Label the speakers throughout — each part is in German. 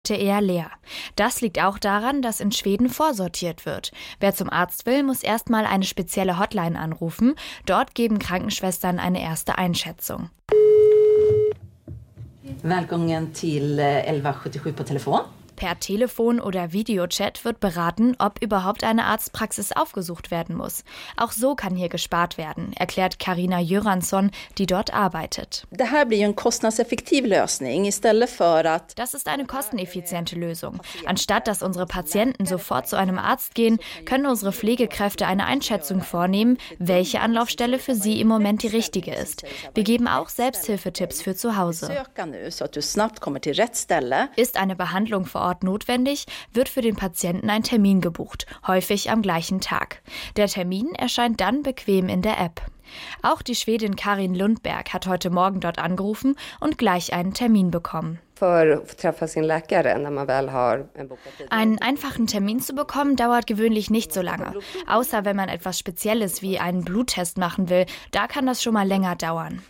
Speaker 1: eher leer. Das liegt auch daran, dass in Schweden vorsortiert wird. Wer zum Arzt will, muss erstmal eine spezielle Hotline anrufen. Dort geben Krankenschwestern eine erste Einschätzung.
Speaker 2: Willkommen till 1177 på Telefon.
Speaker 1: Per Telefon oder Videochat wird beraten, ob überhaupt eine Arztpraxis aufgesucht werden muss. Auch so kann hier gespart werden, erklärt Carina Göransson, die dort arbeitet.
Speaker 3: Das
Speaker 1: ist eine kosteneffiziente Lösung. Anstatt dass unsere Patienten sofort zu einem Arzt gehen, können unsere Pflegekräfte eine Einschätzung vornehmen, welche Anlaufstelle für sie im Moment die richtige ist. Wir geben auch Selbsthilfetipps für zu Hause. Ist eine Behandlung vor Ort notwendig, wird für den Patienten ein Termin gebucht, häufig am gleichen Tag. Der Termin erscheint dann bequem in der App. Auch die Schwedin Karin Lundberg hat heute Morgen dort angerufen und gleich einen Termin bekommen. Einen einfachen Termin zu bekommen, dauert gewöhnlich nicht so lange. Außer wenn man etwas Spezielles wie einen Bluttest machen will, da kann das schon mal länger dauern.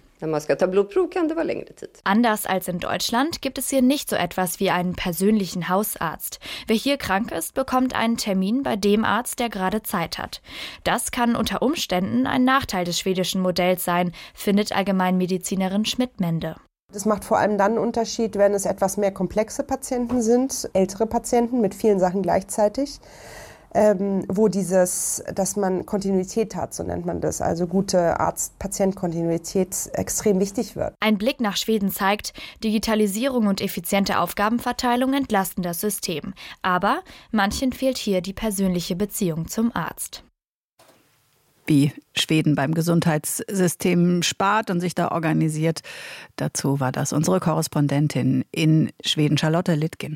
Speaker 1: Anders als in Deutschland gibt es hier nicht so etwas wie einen persönlichen Hausarzt. Wer hier krank ist, bekommt einen Termin bei dem Arzt, der gerade Zeit hat. Das kann unter Umständen ein Nachteil des schwedischen Modells sein, findet Allgemeinmedizinerin Schmidt-Mende.
Speaker 4: Das macht vor allem dann einen Unterschied, wenn es etwas mehr komplexe Patienten sind, ältere Patienten mit vielen Sachen gleichzeitig. Wo dass man Kontinuität hat, so nennt man das, also gute Arzt-Patient-Kontinuität extrem wichtig wird.
Speaker 1: Ein Blick nach Schweden zeigt, Digitalisierung und effiziente Aufgabenverteilung entlasten das System. Aber manchen fehlt hier die persönliche Beziehung zum Arzt.
Speaker 5: Wie Schweden beim Gesundheitssystem spart und sich da organisiert. Dazu war das unsere Korrespondentin in Schweden, Charlotte Littgen.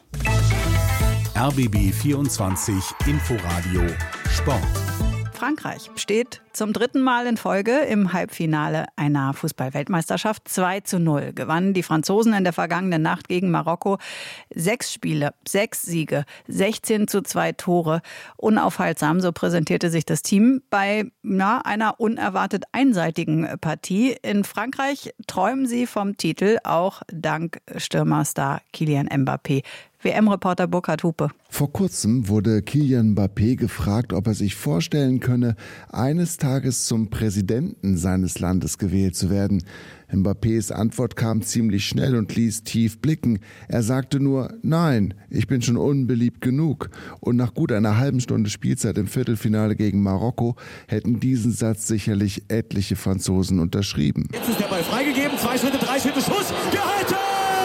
Speaker 6: RBB 24 Inforadio Sport.
Speaker 5: Frankreich steht zum 3. Mal in Folge im Halbfinale einer Fußball-Weltmeisterschaft. 2:0 gewannen die Franzosen in der vergangenen Nacht gegen Marokko. 6 Spiele, 6 Siege, 16:2 Tore. Unaufhaltsam, so präsentierte sich das Team bei einer unerwartet einseitigen Partie. In Frankreich träumen sie vom Titel, auch dank Stürmerstar Kylian Mbappé. WM-Reporter Burkhard Hupe.
Speaker 7: Vor kurzem wurde Kylian Mbappé gefragt, ob er sich vorstellen könne, eines Tages zum Präsidenten seines Landes gewählt zu werden. Mbappés Antwort kam ziemlich schnell und ließ tief blicken. Er sagte nur, nein, ich bin schon unbeliebt genug. Und nach gut einer halben Stunde Spielzeit im Viertelfinale gegen Marokko hätten diesen Satz sicherlich etliche Franzosen unterschrieben.
Speaker 8: Jetzt ist der Ball freigegeben, 2 Schritte, 3 Schritte, Schuss, gehalten!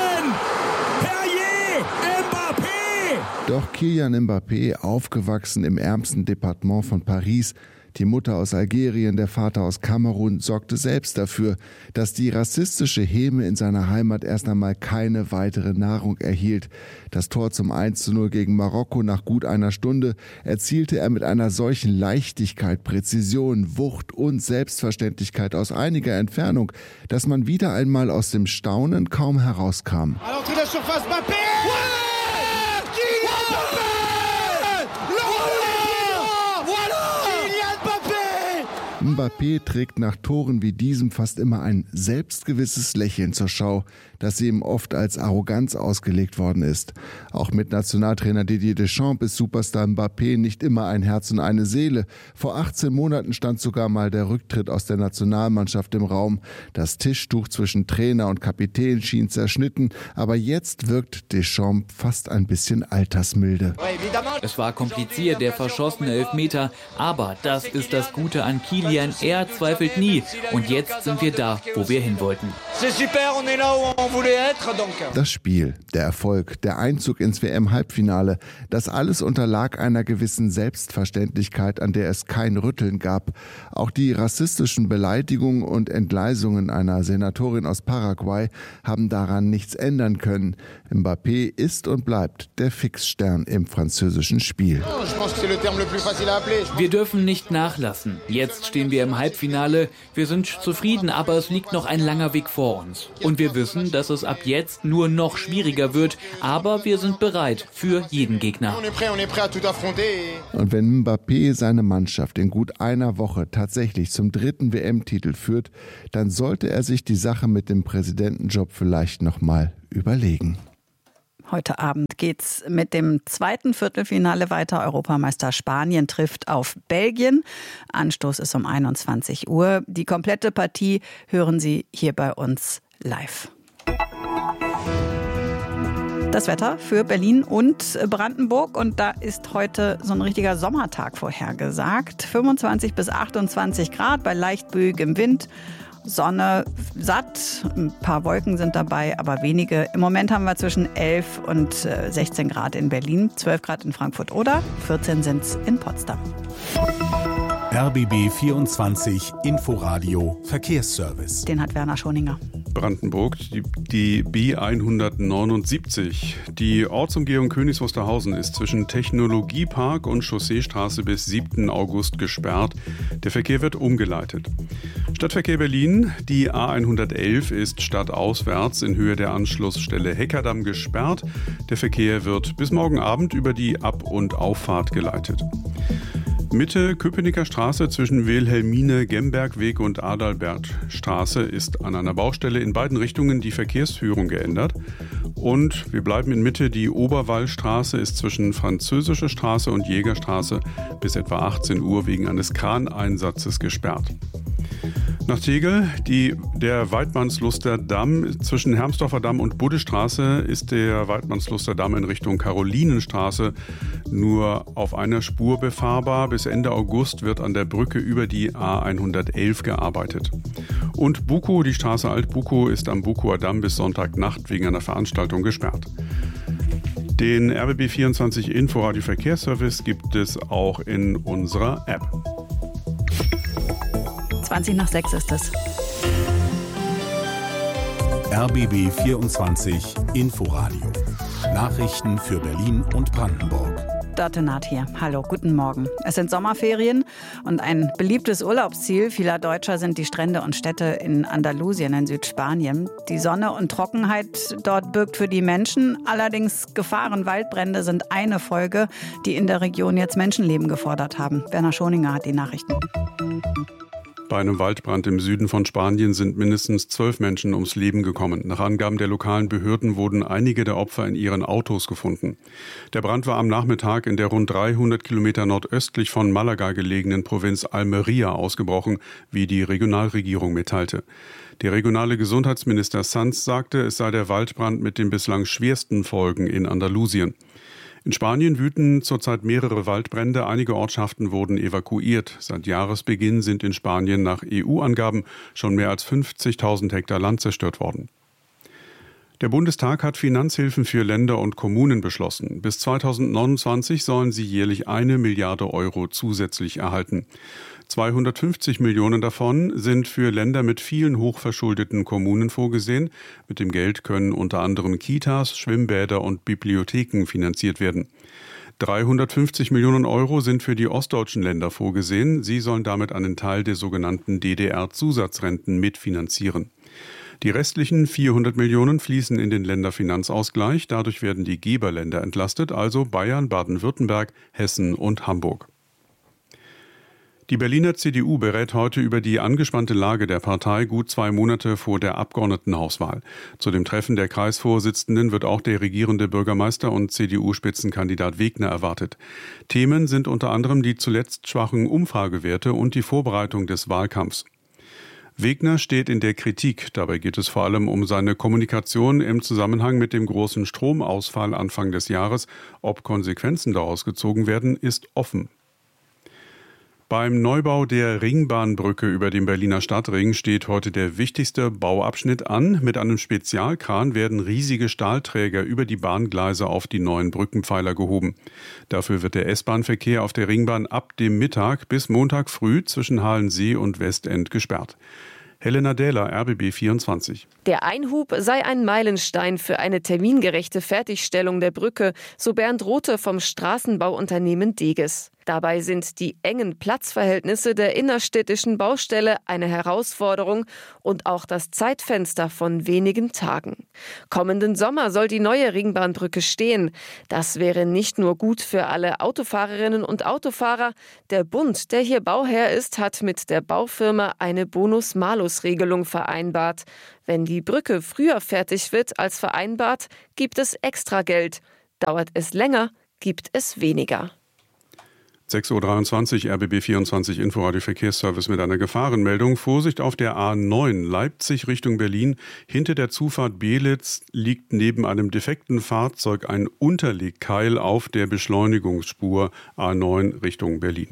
Speaker 7: Doch Kylian Mbappé, aufgewachsen im ärmsten Departement von Paris, die Mutter aus Algerien, der Vater aus Kamerun, sorgte selbst dafür, dass die rassistische Häme in seiner Heimat erst einmal keine weitere Nahrung erhielt. Das Tor zum 1:0 gegen Marokko nach gut einer Stunde erzielte er mit einer solchen Leichtigkeit, Präzision, Wucht und Selbstverständlichkeit aus einiger Entfernung, dass man wieder einmal aus dem Staunen kaum herauskam. Mbappé trägt nach Toren wie diesem fast immer ein selbstgewisses Lächeln zur Schau, das ihm oft als Arroganz ausgelegt worden ist. Auch mit Nationaltrainer Didier Deschamps ist Superstar Mbappé nicht immer ein Herz und eine Seele. Vor 18 Monaten stand sogar mal der Rücktritt aus der Nationalmannschaft im Raum. Das Tischtuch zwischen Trainer und Kapitän schien zerschnitten, aber jetzt wirkt Deschamps fast ein bisschen altersmilde.
Speaker 9: Es war kompliziert, der verschossene Elfmeter, aber das ist das Gute an Kylian. Er zweifelt nie. Und jetzt sind wir da, wo wir hin wollten.
Speaker 7: Das Spiel, der Erfolg, der Einzug ins WM-Halbfinale, das alles unterlag einer gewissen Selbstverständlichkeit, an der es kein Rütteln gab. Auch die rassistischen Beleidigungen und Entgleisungen einer Senatorin aus Paraguay haben daran nichts ändern können. Mbappé ist und bleibt der Fixstern im französischen Spiel.
Speaker 9: Wir dürfen nicht nachlassen. Jetzt stehen wir im Halbfinale. Wir sind zufrieden, aber es liegt noch ein langer Weg vor uns. Und wir wissen, dass es ab jetzt nur noch schwieriger wird. Aber wir sind bereit für jeden Gegner.
Speaker 7: Und wenn Mbappé seine Mannschaft in gut einer Woche tatsächlich zum 3. WM-Titel führt, dann sollte er sich die Sache mit dem Präsidentenjob vielleicht noch mal überlegen.
Speaker 5: Heute Abend geht's mit dem zweiten Viertelfinale weiter. Europameister Spanien trifft auf Belgien. Anstoß ist um 21 Uhr. Die komplette Partie hören Sie hier bei uns live. Das Wetter für Berlin und Brandenburg. Und da ist heute so ein richtiger Sommertag vorhergesagt. 25 bis 28 Grad bei leicht böigem Wind. Sonne satt, ein paar Wolken sind dabei, aber wenige. Im Moment haben wir zwischen 11 und 16 Grad in Berlin, 12 Grad in Frankfurt oder 14 sind es in Potsdam.
Speaker 6: RBB 24 Inforadio Verkehrsservice.
Speaker 5: Den hat Werner Schoninger.
Speaker 3: Brandenburg, die B179. Die Ortsumgehung Königs Wusterhausen ist zwischen Technologiepark und Chausseestraße bis 7. August gesperrt. Der Verkehr wird umgeleitet. Stadtverkehr Berlin, die A111 ist stadtauswärts in Höhe der Anschlussstelle Heckerdamm gesperrt. Der Verkehr wird bis morgen Abend über die Ab- und Auffahrt geleitet. Mitte Köpenicker Straße zwischen Wilhelmine-Gembergweg und Adalbertstraße ist an einer Baustelle in beiden Richtungen die Verkehrsführung geändert. Und wir bleiben in Mitte, die Oberwallstraße ist zwischen Französische Straße und Jägerstraße bis etwa 18 Uhr wegen eines Kraneinsatzes gesperrt. Nach Tegel, der Weidmannsluster Damm zwischen Hermsdorfer Damm und Buddestraße ist der Weidmannsluster Damm in Richtung Karolinenstraße nur auf einer Spur befahrbar. Bis Ende August wird an der Brücke über die A111 gearbeitet. Und Bukow, die Straße Alt-Bukow ist am Bukower Damm bis Sonntagnacht wegen einer Veranstaltung gesperrt. Den RBB 24 Inforadio Verkehrsservice gibt es auch in unserer App.
Speaker 5: 20 nach 6 ist es.
Speaker 6: RBB 24 Inforadio. Nachrichten für Berlin und Brandenburg.
Speaker 5: Dörte Naht hier. Hallo, guten Morgen. Es sind Sommerferien und ein beliebtes Urlaubsziel vieler Deutscher sind die Strände und Städte in Andalusien in Südspanien. Die Sonne und Trockenheit dort birgt für die Menschen. Allerdings Gefahren, Waldbrände sind eine Folge, die in der Region jetzt Menschenleben gefordert haben. Werner Schoninger hat die Nachrichten.
Speaker 3: Bei einem Waldbrand im Süden von Spanien sind mindestens 12 Menschen ums Leben gekommen. Nach Angaben der lokalen Behörden wurden einige der Opfer in ihren Autos gefunden. Der Brand war am Nachmittag in der rund 300 Kilometer nordöstlich von Malaga gelegenen Provinz Almería ausgebrochen, wie die Regionalregierung mitteilte. Der regionale Gesundheitsminister Sanz sagte, es sei der Waldbrand mit den bislang schwersten Folgen in Andalusien. In Spanien wüten zurzeit mehrere Waldbrände. Einige Ortschaften wurden evakuiert. Seit Jahresbeginn sind in Spanien nach EU-Angaben schon mehr als 50.000 Hektar Land zerstört worden. Der Bundestag hat Finanzhilfen für Länder und Kommunen beschlossen. Bis 2029 sollen sie jährlich 1 Milliarde Euro zusätzlich erhalten. 250 Millionen davon sind für Länder mit vielen hochverschuldeten Kommunen vorgesehen. Mit dem Geld können unter anderem Kitas, Schwimmbäder und Bibliotheken finanziert werden. 350 Millionen Euro sind für die ostdeutschen Länder vorgesehen. Sie sollen damit einen Teil der sogenannten DDR-Zusatzrenten mitfinanzieren. Die restlichen 400 Millionen fließen in den Länderfinanzausgleich. Dadurch werden die Geberländer entlastet, also Bayern, Baden-Württemberg, Hessen und Hamburg. Die Berliner CDU berät heute über die angespannte Lage der Partei gut 2 Monate vor der Abgeordnetenhauswahl. Zu dem Treffen der Kreisvorsitzenden wird auch der regierende Bürgermeister und CDU-Spitzenkandidat Wegner erwartet. Themen sind unter anderem die zuletzt schwachen Umfragewerte und die Vorbereitung des Wahlkampfs. Wegner steht in der Kritik. Dabei geht es vor allem um seine Kommunikation im Zusammenhang mit dem großen Stromausfall Anfang des Jahres. Ob Konsequenzen daraus gezogen werden, ist offen. Beim Neubau der Ringbahnbrücke über dem Berliner Stadtring steht heute der wichtigste Bauabschnitt an. Mit einem Spezialkran werden riesige Stahlträger über die Bahngleise auf die neuen Brückenpfeiler gehoben. Dafür wird der S-Bahn-Verkehr auf der Ringbahn ab dem Mittag bis Montag früh zwischen Halensee und Westend gesperrt. Helena Dähler, RBB 24.
Speaker 10: Der Einhub sei ein Meilenstein für eine termingerechte Fertigstellung der Brücke, so Bernd Rothe vom Straßenbauunternehmen Deges. Dabei sind die engen Platzverhältnisse der innerstädtischen Baustelle eine Herausforderung und auch das Zeitfenster von wenigen Tagen. Kommenden Sommer soll die neue Ringbahnbrücke stehen. Das wäre nicht nur gut für alle Autofahrerinnen und Autofahrer. Der Bund, der hier Bauherr ist, hat mit der Baufirma eine Bonus-Malus-Regelung vereinbart. Wenn die Brücke früher fertig wird als vereinbart, gibt es extra Geld. Dauert es länger, gibt es weniger.
Speaker 3: 6.23 Uhr, RBB 24 Inforadio Verkehrsservice mit einer Gefahrenmeldung. Vorsicht auf der A9 Leipzig Richtung Berlin. Hinter der Zufahrt Beelitz liegt neben einem defekten Fahrzeug ein Unterlegkeil auf der Beschleunigungsspur A9 Richtung Berlin.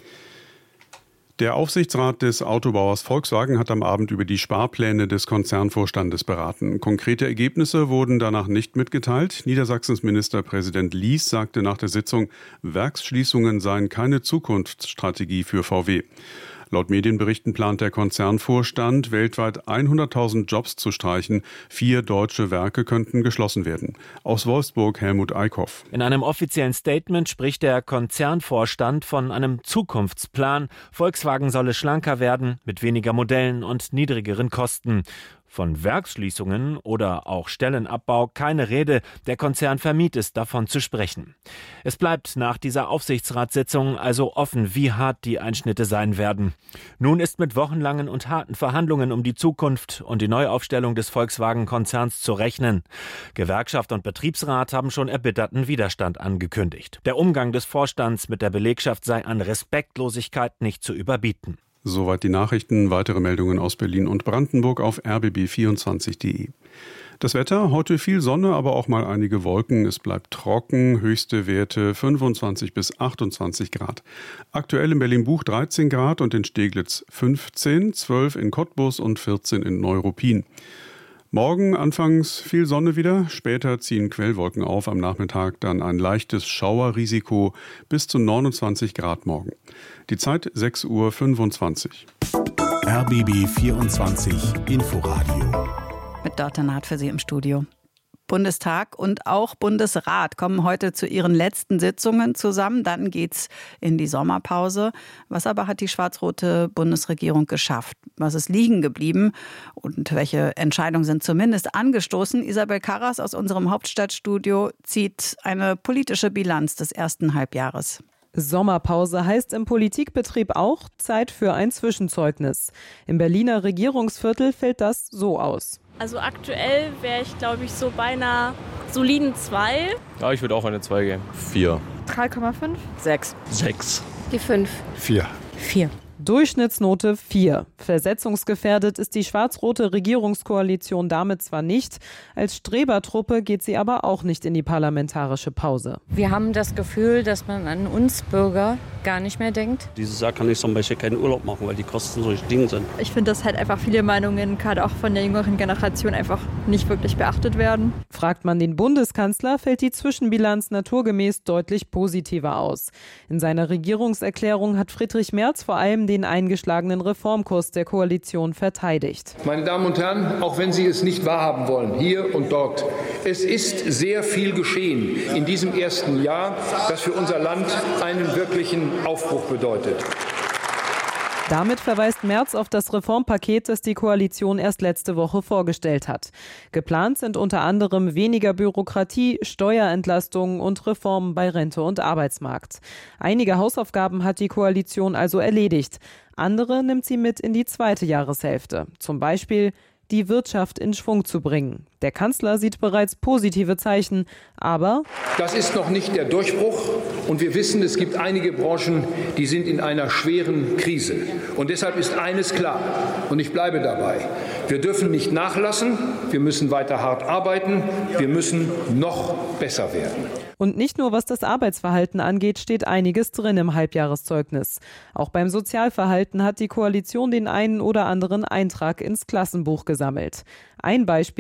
Speaker 3: Der Aufsichtsrat des Autobauers Volkswagen hat am Abend über die Sparpläne des Konzernvorstandes beraten. Konkrete Ergebnisse wurden danach nicht mitgeteilt. Niedersachsens Ministerpräsident Lies sagte nach der Sitzung, Werksschließungen seien keine Zukunftsstrategie für VW. Laut Medienberichten plant der Konzernvorstand, weltweit 100.000 Jobs zu streichen. 4 deutsche Werke könnten geschlossen werden. Aus Wolfsburg Helmut Eickhoff.
Speaker 11: In einem offiziellen Statement spricht der Konzernvorstand von einem Zukunftsplan. Volkswagen solle schlanker werden, mit weniger Modellen und niedrigeren Kosten. Von Werksschließungen oder auch Stellenabbau keine Rede. Der Konzern vermied es, davon zu sprechen. Es bleibt nach dieser Aufsichtsratssitzung also offen, wie hart die Einschnitte sein werden. Nun ist mit wochenlangen und harten Verhandlungen um die Zukunft und die Neuaufstellung des Volkswagen-Konzerns zu rechnen. Gewerkschaft und Betriebsrat haben schon erbitterten Widerstand angekündigt. Der Umgang des Vorstands mit der Belegschaft sei an Respektlosigkeit nicht zu überbieten.
Speaker 3: Soweit die Nachrichten. Weitere Meldungen aus Berlin und Brandenburg auf rbb24.de. Das Wetter, heute viel Sonne, aber auch mal einige Wolken. Es bleibt trocken, höchste Werte 25 bis 28 Grad. Aktuell in Berlin-Buch 13 Grad und in Steglitz 15, 12 in Cottbus und 14 in Neuruppin. Morgen anfangs viel Sonne wieder, später ziehen Quellwolken auf, am Nachmittag dann ein leichtes Schauerrisiko bis zu 29 Grad morgen. Die Zeit 6.25 Uhr.
Speaker 6: RBB 24 Inforadio.
Speaker 5: Mit Dörte Naht für Sie im Studio. Bundestag und auch Bundesrat kommen heute zu ihren letzten Sitzungen zusammen. Dann geht's in die Sommerpause. Was aber hat die schwarz-rote Bundesregierung geschafft? Was ist liegen geblieben? Und welche Entscheidungen sind zumindest angestoßen? Isabel Karras aus unserem Hauptstadtstudio zieht eine politische Bilanz des ersten Halbjahres.
Speaker 12: Sommerpause heißt im Politikbetrieb auch Zeit für ein Zwischenzeugnis. Im Berliner Regierungsviertel fällt das so aus.
Speaker 13: Also aktuell wäre ich, glaube ich, so bei einer soliden 2.
Speaker 14: Ja, ich würde auch eine 2 geben. 4.
Speaker 13: 3,5.
Speaker 10: 6.
Speaker 14: 6.
Speaker 13: Die 5.
Speaker 14: 4.
Speaker 12: 4. Durchschnittsnote 4. Versetzungsgefährdet ist die schwarz-rote Regierungskoalition damit zwar nicht, als Strebertruppe geht sie aber auch nicht in die parlamentarische Pause.
Speaker 15: Wir haben das Gefühl, dass man an uns Bürger gar nicht mehr denkt.
Speaker 16: Dieses Jahr kann ich zum Beispiel keinen Urlaub machen, weil die Kosten so gestiegen sind.
Speaker 13: Ich finde, dass halt einfach viele Meinungen, gerade auch von der jüngeren Generation, einfach nicht wirklich beachtet werden.
Speaker 12: Fragt man den Bundeskanzler, fällt die Zwischenbilanz naturgemäß deutlich positiver aus. In seiner Regierungserklärung hat Friedrich Merz vor allem den eingeschlagenen Reformkurs der Koalition verteidigt.
Speaker 17: Meine Damen und Herren, auch wenn Sie es nicht wahrhaben wollen, hier und dort, es ist sehr viel geschehen in diesem ersten Jahr, das für unser Land einen wirklichen Aufbruch bedeutet.
Speaker 12: Damit verweist Merz auf das Reformpaket, das die Koalition erst letzte Woche vorgestellt hat. Geplant sind unter anderem weniger Bürokratie, Steuerentlastungen und Reformen bei Rente und Arbeitsmarkt. Einige Hausaufgaben hat die Koalition also erledigt. Andere nimmt sie mit in die zweite Jahreshälfte. Zum Beispiel die Wirtschaft in Schwung zu bringen. Der Kanzler sieht bereits positive Zeichen, aber
Speaker 17: das ist noch nicht der Durchbruch und wir wissen, es gibt einige Branchen, die sind in einer schweren Krise. Und deshalb ist eines klar und ich bleibe dabei. Wir dürfen nicht nachlassen, wir müssen weiter hart arbeiten, wir müssen noch besser werden.
Speaker 12: Und nicht nur was das Arbeitsverhalten angeht, steht einiges drin im Halbjahreszeugnis. Auch beim Sozialverhalten hat die Koalition den einen oder anderen Eintrag ins Klassenbuch gesammelt. Ein Beispiel: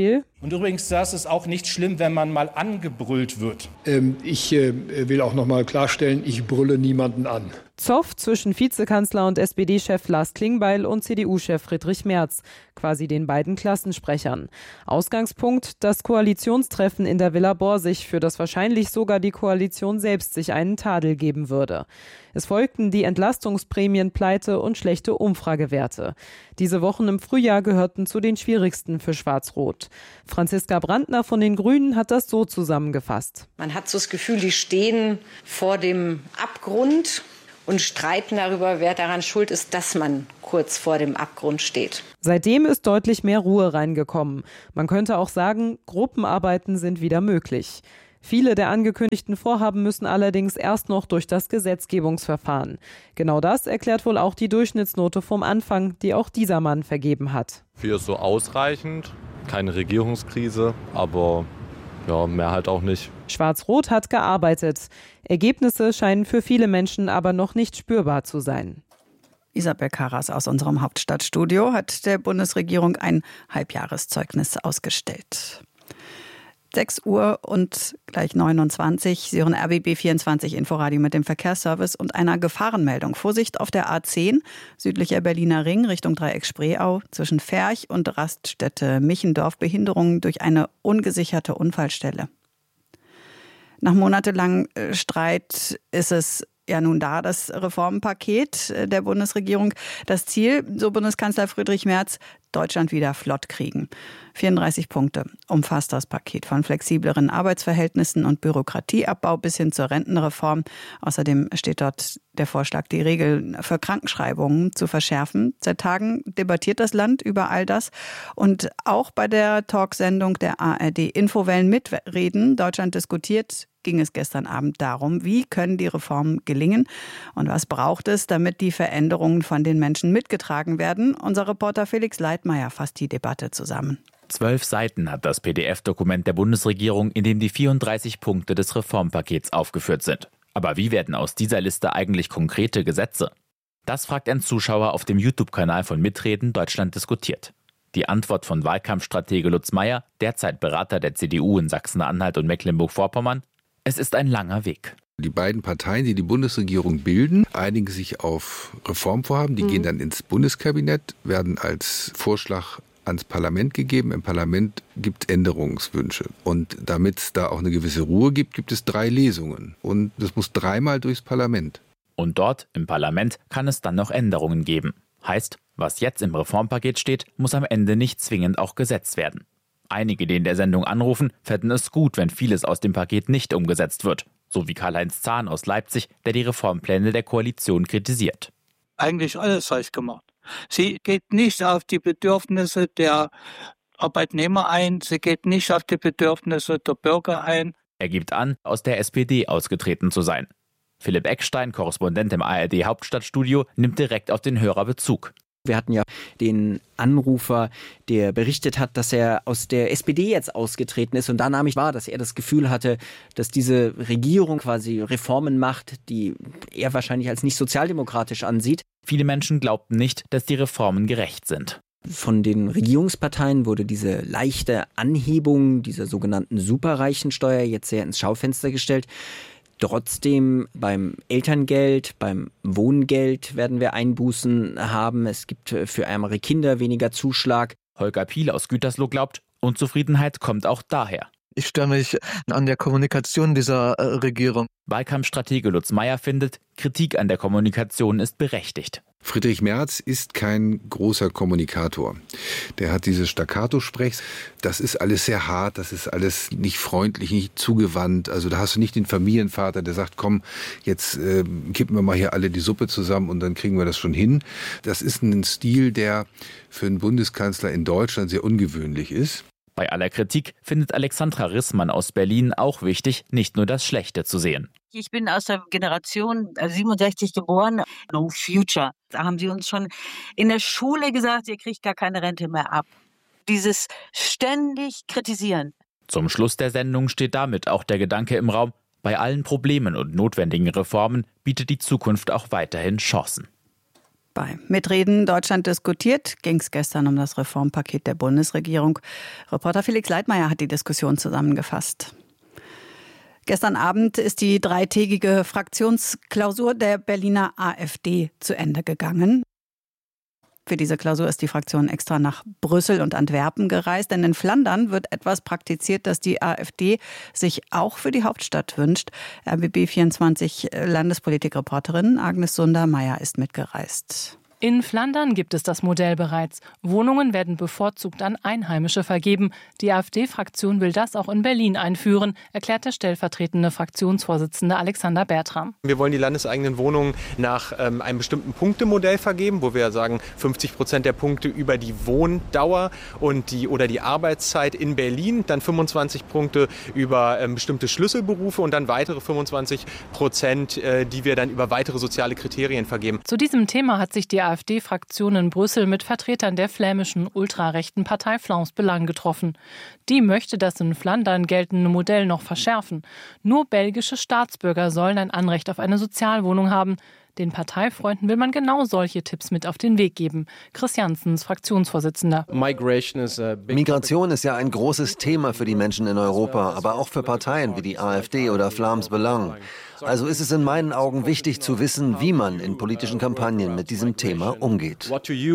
Speaker 8: Und übrigens, das ist auch nicht schlimm, wenn man mal angebrüllt wird.
Speaker 17: Ich will auch noch mal klarstellen, ich brülle niemanden an.
Speaker 12: Zoff zwischen Vizekanzler und SPD-Chef Lars Klingbeil und CDU-Chef Friedrich Merz, quasi den beiden Klassensprechern. Ausgangspunkt: das Koalitionstreffen in der Villa Borsig, für das wahrscheinlich sogar die Koalition selbst sich einen Tadel geben würde. Es folgten die Entlastungsprämienpleite und schlechte Umfragewerte. Diese Wochen im Frühjahr gehörten zu den schwierigsten für Schwarz-Rot. Franziska Brandner von den Grünen hat das so zusammengefasst.
Speaker 18: Man hat so das Gefühl, die stehen vor dem Abgrund und streiten darüber, wer daran schuld ist, dass man kurz vor dem Abgrund steht.
Speaker 12: Seitdem ist deutlich mehr Ruhe reingekommen. Man könnte auch sagen, Gruppenarbeiten sind wieder möglich. Viele der angekündigten Vorhaben müssen allerdings erst noch durch das Gesetzgebungsverfahren. Genau das erklärt wohl auch die Durchschnittsnote vom Anfang, die auch dieser Mann vergeben hat.
Speaker 14: 4 ist so ausreichend, keine Regierungskrise, aber ja, mehr halt auch nicht.
Speaker 12: Schwarz-Rot hat gearbeitet. Ergebnisse scheinen für viele Menschen aber noch nicht spürbar zu sein.
Speaker 5: Isabel Karas aus unserem Hauptstadtstudio hat der Bundesregierung ein Halbjahreszeugnis ausgestellt. 6 Uhr und gleich 29. Sie hören RBB 24 Inforadio mit dem Verkehrsservice und einer Gefahrenmeldung. Vorsicht auf der A10, südlicher Berliner Ring, Richtung Dreieck Spreeau, zwischen Ferch und Raststätte Michendorf, Behinderungen durch eine ungesicherte Unfallstelle. Nach monatelangem Streit ist es ja nun da, das Reformpaket der Bundesregierung. Das Ziel, so Bundeskanzler Friedrich Merz, Deutschland wieder flott kriegen. 34 Punkte umfasst das Paket, von flexibleren Arbeitsverhältnissen und Bürokratieabbau bis hin zur Rentenreform. Außerdem steht dort der Vorschlag, die Regeln für Krankenschreibungen zu verschärfen. Seit Tagen debattiert das Land über all das. Und auch bei der Talksendung der ARD Infowellen mitreden, Deutschland diskutiert, ging es gestern Abend darum, wie können die Reformen gelingen und was braucht es, damit die Veränderungen von den Menschen mitgetragen werden. Unser Reporter Felix Leitmeier fasst die Debatte zusammen.
Speaker 19: 12 Seiten hat das PDF-Dokument der Bundesregierung, in dem die 34 Punkte des Reformpakets aufgeführt sind. Aber wie werden aus dieser Liste eigentlich konkrete Gesetze? Das fragt ein Zuschauer auf dem YouTube-Kanal von Mitreden Deutschland diskutiert. Die Antwort von Wahlkampfstratege Lutz Meyer, derzeit Berater der CDU in Sachsen-Anhalt und Mecklenburg-Vorpommern: Es ist ein langer Weg.
Speaker 20: Die beiden Parteien, die die Bundesregierung bilden, einigen sich auf Reformvorhaben. Die gehen dann ins Bundeskabinett, werden als Vorschlag ans Parlament gegeben. Im Parlament gibt es Änderungswünsche. Und damit es da auch eine gewisse Ruhe gibt, gibt es 3 Lesungen. Und das muss 3-mal durchs Parlament.
Speaker 19: Und dort, im Parlament, kann es dann noch Änderungen geben. Heißt, was jetzt im Reformpaket steht, muss am Ende nicht zwingend auch gesetzt werden. Einige, die in der Sendung anrufen, fänden es gut, wenn vieles aus dem Paket nicht umgesetzt wird. So wie Karl-Heinz Zahn aus Leipzig, der die Reformpläne der Koalition kritisiert.
Speaker 21: Eigentlich alles falsch gemacht. Sie geht nicht auf die Bedürfnisse der Arbeitnehmer ein, sie geht nicht auf die Bedürfnisse der Bürger ein.
Speaker 19: Er gibt an, aus der SPD ausgetreten zu sein. Philipp Eckstein, Korrespondent im ARD Hauptstadtstudio, nimmt direkt auf den Hörer Bezug.
Speaker 22: Wir hatten ja den Anrufer, der berichtet hat, dass er aus der SPD jetzt ausgetreten ist. Und da nahm ich wahr, dass er das Gefühl hatte, dass diese Regierung quasi Reformen macht, die er wahrscheinlich als nicht sozialdemokratisch ansieht.
Speaker 19: Viele Menschen glaubten nicht, dass die Reformen gerecht sind.
Speaker 22: Von den Regierungsparteien wurde diese leichte Anhebung dieser sogenannten Superreichensteuer jetzt sehr ins Schaufenster gestellt. Trotzdem beim Elterngeld, beim Wohngeld werden wir Einbußen haben. Es gibt für ärmere Kinder weniger Zuschlag.
Speaker 19: Holger Piel aus Gütersloh glaubt, Unzufriedenheit kommt auch daher.
Speaker 23: Ich störe mich an der Kommunikation dieser Regierung.
Speaker 19: Wahlkampfstratege Lutz Meyer findet, Kritik an der Kommunikation ist berechtigt.
Speaker 20: Friedrich Merz ist kein großer Kommunikator. Der hat dieses Staccato-Sprech. Das ist alles sehr hart, das ist alles nicht freundlich, nicht zugewandt. Also da hast du nicht den Familienvater, der sagt, komm, jetzt kippen wir mal hier alle die Suppe zusammen und dann kriegen wir das schon hin. Das ist ein Stil, der für einen Bundeskanzler in Deutschland sehr ungewöhnlich ist.
Speaker 19: Bei aller Kritik findet Alexandra Rissmann aus Berlin auch wichtig, nicht nur das Schlechte zu sehen.
Speaker 24: Ich bin aus der Generation 67 geboren, No Future. Da haben sie uns schon in der Schule gesagt, ihr kriegt gar keine Rente mehr ab. Dieses ständig Kritisieren.
Speaker 19: Zum Schluss der Sendung steht damit auch der Gedanke im Raum, bei allen Problemen und notwendigen Reformen bietet die Zukunft auch weiterhin Chancen.
Speaker 5: Bei Mitreden Deutschland diskutiert ging es gestern um das Reformpaket der Bundesregierung. Reporter Felix Leitmayr hat die Diskussion zusammengefasst. Gestern Abend ist die dreitägige Fraktionsklausur der Berliner AfD zu Ende gegangen. Für diese Klausur ist die Fraktion extra nach Brüssel und Antwerpen gereist, denn in Flandern wird etwas praktiziert, das die AfD sich auch für die Hauptstadt wünscht. RBB24 Landespolitikreporterin Agnes Sunder-Meyer ist mitgereist.
Speaker 1: In Flandern gibt es das Modell bereits. Wohnungen werden bevorzugt an Einheimische vergeben. Die AfD-Fraktion will das auch in Berlin einführen, erklärt der stellvertretende Fraktionsvorsitzende Alexander Bertram.
Speaker 2: Wir wollen die landeseigenen Wohnungen nach einem bestimmten Punktemodell vergeben, wo wir sagen 50% der Punkte über die Wohndauer und die Arbeitszeit in Berlin, dann 25 Punkte über bestimmte Schlüsselberufe und dann weitere 25%, die wir dann über weitere soziale Kriterien vergeben.
Speaker 1: Zu diesem Thema hat sich die AfD-Fraktion in Brüssel mit Vertretern der flämischen ultrarechten Partei Vlaams Belang getroffen. Die möchte das in Flandern geltende Modell noch verschärfen. Nur belgische Staatsbürger sollen ein Anrecht auf eine Sozialwohnung haben. Den Parteifreunden will man genau solche Tipps mit auf den Weg geben. Chris Janssens, Fraktionsvorsitzender.
Speaker 4: Migration ist ja ein großes Thema für die Menschen in Europa, aber auch für Parteien wie die AfD oder Vlaams Belang. Also ist es in meinen Augen wichtig zu wissen, wie man in politischen Kampagnen mit diesem Thema umgeht.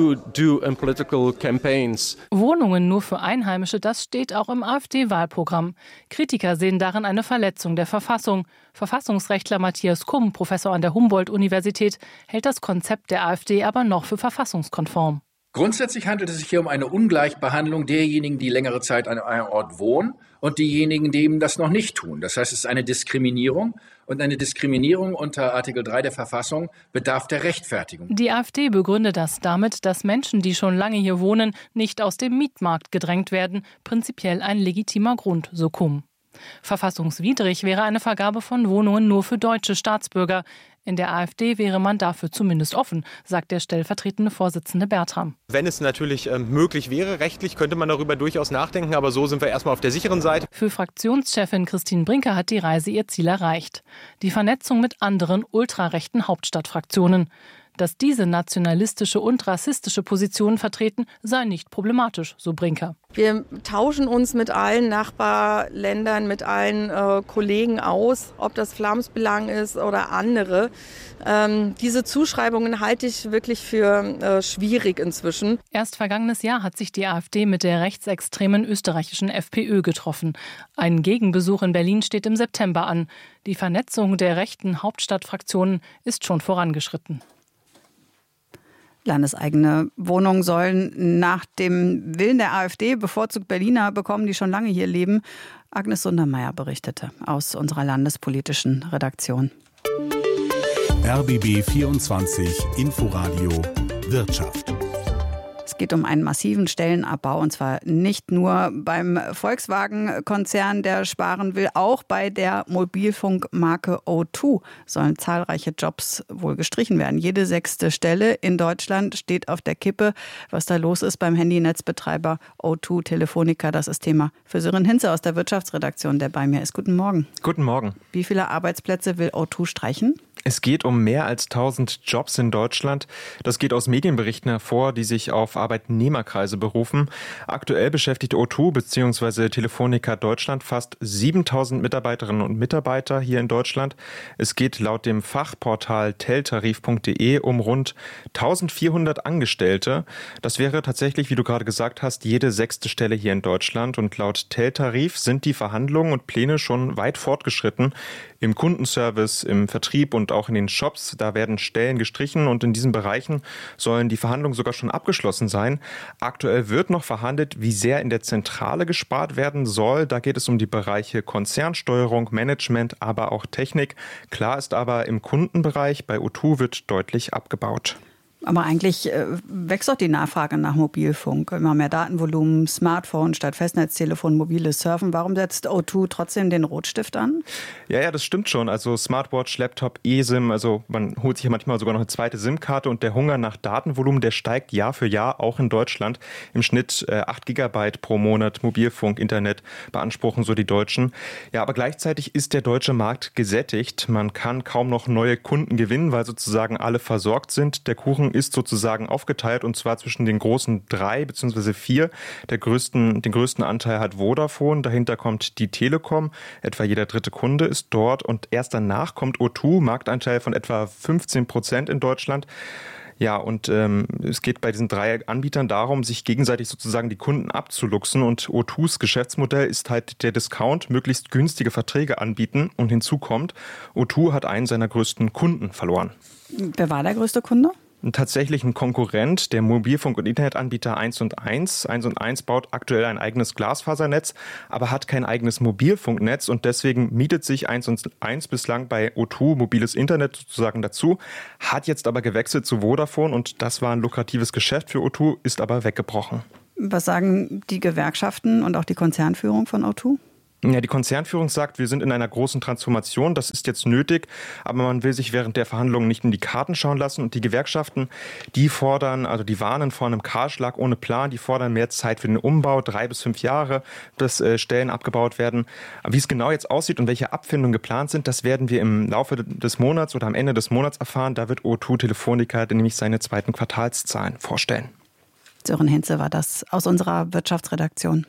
Speaker 1: Wohnungen nur für Einheimische, das steht auch im AfD-Wahlprogramm. Kritiker sehen darin eine Verletzung der Verfassung. Verfassungsrechtler Matthias Kumm, Professor an der Humboldt-Universität, hält das Konzept der AfD aber noch für verfassungskonform.
Speaker 9: Grundsätzlich handelt es sich hier um eine Ungleichbehandlung derjenigen, die längere Zeit an einem Ort wohnen und diejenigen, die eben das noch nicht tun. Das heißt, es ist eine Diskriminierung und eine Diskriminierung unter Artikel 3 der Verfassung bedarf der Rechtfertigung.
Speaker 1: Die AfD begründet das damit, dass Menschen, die schon lange hier wohnen, nicht aus dem Mietmarkt gedrängt werden. Prinzipiell ein legitimer Grund, so Kumm. Verfassungswidrig wäre eine Vergabe von Wohnungen nur für deutsche Staatsbürger. In der AfD wäre man dafür zumindest offen, sagt der stellvertretende Vorsitzende Bertram.
Speaker 2: Wenn es natürlich möglich wäre, rechtlich, könnte man darüber durchaus nachdenken, aber so sind wir erstmal auf der sicheren Seite.
Speaker 1: Für Fraktionschefin Christine Brinker hat die Reise ihr Ziel erreicht. Die Vernetzung mit anderen ultrarechten Hauptstadtfraktionen. Dass diese nationalistische und rassistische Positionen vertreten, sei nicht problematisch, so Brinker.
Speaker 25: Wir tauschen uns mit allen Nachbarländern, mit allen Kollegen aus, ob das Vlaams Belang ist oder andere. Diese Zuschreibungen halte ich wirklich für schwierig inzwischen.
Speaker 1: Erst vergangenes Jahr hat sich die AfD mit der rechtsextremen österreichischen FPÖ getroffen. Ein Gegenbesuch in Berlin steht im September an. Die Vernetzung der rechten Hauptstadtfraktionen ist schon vorangeschritten.
Speaker 5: Landeseigene Wohnungen sollen nach dem Willen der AfD bevorzugt Berliner bekommen, die schon lange hier leben. Agnes Sunder-Meyer berichtete aus unserer landespolitischen Redaktion.
Speaker 6: RBB 24 Inforadio Wirtschaft.
Speaker 5: Es geht um einen massiven Stellenabbau, und zwar nicht nur beim Volkswagen-Konzern, der sparen will, auch bei der Mobilfunkmarke O2 sollen zahlreiche Jobs wohl gestrichen werden. Jede 6. Stelle in Deutschland steht auf der Kippe. Was da los ist beim Handynetzbetreiber O2 Telefonica, das ist Thema für Sören Hinze aus der Wirtschaftsredaktion, der bei mir ist. Guten Morgen.
Speaker 26: Guten Morgen.
Speaker 5: Wie viele Arbeitsplätze will O2 streichen?
Speaker 26: Es geht um mehr als 1000 Jobs in Deutschland. Das geht aus Medienberichten hervor, die sich auf Arbeitnehmerkreise berufen. Aktuell beschäftigt O2 bzw. Telefonica Deutschland fast 7000 Mitarbeiterinnen und Mitarbeiter hier in Deutschland. Es geht laut dem Fachportal teltarif.de um rund 1400 Angestellte. Das wäre tatsächlich, wie du gerade gesagt hast, jede 6. Stelle hier in Deutschland. Und laut Teltarif sind die Verhandlungen und Pläne schon weit fortgeschritten. Im Kundenservice, im Vertrieb und auch in den Shops, da werden Stellen gestrichen und in diesen Bereichen sollen die Verhandlungen sogar schon abgeschlossen sein. Aktuell wird noch verhandelt, wie sehr in der Zentrale gespart werden soll. Da geht es um die Bereiche Konzernsteuerung, Management, aber auch Technik. Klar ist aber, im Kundenbereich bei O2 wird deutlich abgebaut.
Speaker 5: Aber eigentlich wächst doch die Nachfrage nach Mobilfunk. Immer mehr Datenvolumen, Smartphone statt Festnetztelefon, mobiles Surfen. Warum setzt O2 trotzdem den Rotstift an?
Speaker 26: Ja, das stimmt schon. Also Smartwatch, Laptop, eSIM, also man holt sich ja manchmal sogar noch eine zweite SIM-Karte und der Hunger nach Datenvolumen, der steigt Jahr für Jahr, auch in Deutschland. Im Schnitt 8 Gigabyte pro Monat Mobilfunk, Internet beanspruchen so die Deutschen. Ja, aber gleichzeitig ist der deutsche Markt gesättigt. Man kann kaum noch neue Kunden gewinnen, weil sozusagen alle versorgt sind. Der Kuchen ist sozusagen aufgeteilt, und zwar zwischen den großen 3 bzw. 4. Den größten Anteil hat Vodafone, dahinter kommt die Telekom, etwa jeder dritte Kunde ist dort, und erst danach kommt O2, Marktanteil von etwa 15% in Deutschland. Ja, und es geht bei diesen 3 Anbietern darum, sich gegenseitig sozusagen die Kunden abzuluxen, und O2s Geschäftsmodell ist halt der Discount, möglichst günstige Verträge anbieten, und hinzu kommt, O2 hat einen seiner größten Kunden verloren.
Speaker 5: Wer war der größte Kunde?
Speaker 26: Tatsächlich ein Konkurrent, der Mobilfunk- und Internetanbieter 1&1. 1&1 baut aktuell ein eigenes Glasfasernetz, aber hat kein eigenes Mobilfunknetz, und deswegen mietet sich 1&1 bislang bei O2 mobiles Internet sozusagen dazu, hat jetzt aber gewechselt zu Vodafone, und das war ein lukratives Geschäft für O2, ist aber weggebrochen.
Speaker 5: Was sagen die Gewerkschaften und auch die Konzernführung von O2?
Speaker 26: Ja, die Konzernführung sagt, wir sind in einer großen Transformation, das ist jetzt nötig, aber man will sich während der Verhandlungen nicht in die Karten schauen lassen, und die Gewerkschaften, die warnen vor einem Kahlschlag ohne Plan, die fordern mehr Zeit für den Umbau, 3 bis 5 Jahre, dass Stellen abgebaut werden. Aber wie es genau jetzt aussieht und welche Abfindungen geplant sind, das werden wir im Laufe des Monats oder am Ende des Monats erfahren. Da wird O2 Telefonica nämlich seine 2. Quartalszahlen vorstellen.
Speaker 5: Sören Hinze war das aus unserer Wirtschaftsredaktion.